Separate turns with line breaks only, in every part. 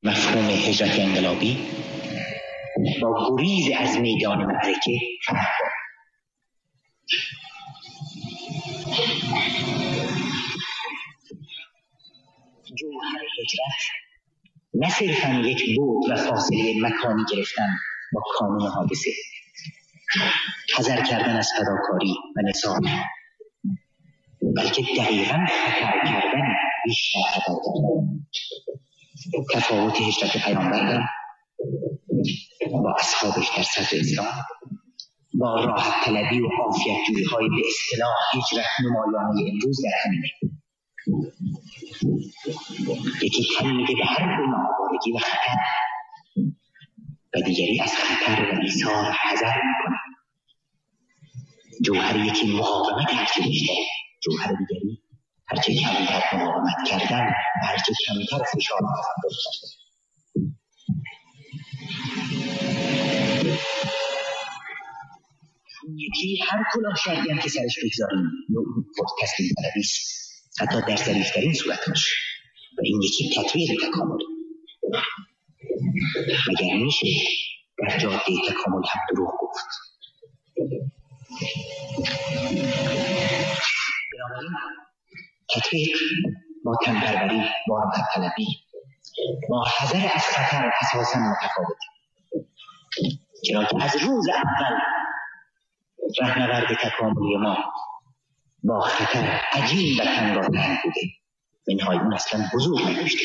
مفهوم هجرت انقلابی با گریز از میدان معرکه فرق دارد. جوهر هجرت نه صرفاً یک بعد و فاصله مکانی گرفتن با کانون حادثه، حذر کردن از فداکاری و نثار، بلکه دقیقاً خطر کردن، بیشتر خطر کردن. تفاوت هجرت پیامبر با اصحابش در صدر اسلام با راحت طلبی و عافیت جویی های به اصطلاح هجرت نمایانه امروز در همینه. یکی تن میده به هر گونه آوارگی و خطر و دیگری از خطر و ایثار حذر میکنه. جوهر یکی مقاومت هرچه بیشتر، جوهر دیگری هرچه کمتر مقاومت کردن و هرچه کمتر فشار تحمل کردن. یکی هر کلاه شرعی هم که سرش بگذاریم خود تسلیم طلبی است، حتی در ظریف‌ترین صورت‌هاش، و این یکی تطبیق تکامل. مگر میشه در جاده تکامل هم دروغ گفت؟ بنابراین تطبیق با تن‌پروری، با راحت طلبی، با حذر از خطر اساساً متفاوته. چرا که از روز اول رهنورد تکاملی ما با خطر عجین و تنگاتنگ بوده. منهای اون اصلا بزرگ نداشته.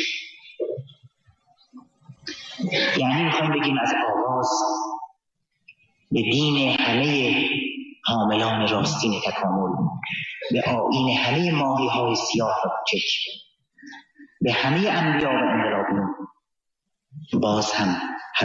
یعنی میخوایم بگیم از آغاز به دین همه حاملان راستین تکامل، به آیین همه ماهی های سیاه و کوچک، به همه انبیا و انقلابیون باز هم